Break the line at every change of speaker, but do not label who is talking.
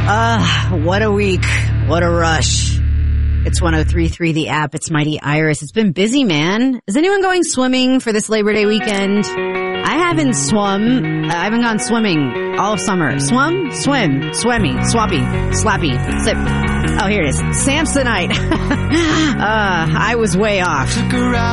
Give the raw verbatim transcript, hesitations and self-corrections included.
Ah, uh, what a week. What a rush. It's one oh three point three, the app. It's Mighty Iris. It's been busy, man. Is anyone going swimming for this Labor Day weekend? I haven't swum. I haven't gone swimming all of summer. Swum? Swim. Swimmy. Swappy. Slappy. Sip. Oh, here it is. Samsonite. uh, I was way off.